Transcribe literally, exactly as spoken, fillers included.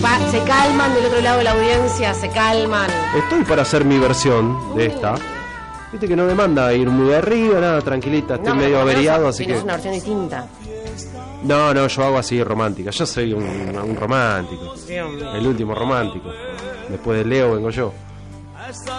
pa se calman del otro lado de la audiencia, se calman. Estoy para hacer mi versión de esta. Viste que no demanda ir muy arriba, nada, tranquilita, estoy No, medio pero averiado, no, así que... tienes una versión distinta. No, no, yo hago así romántica. Yo soy un, un romántico. El último romántico. Después de Leo vengo yo.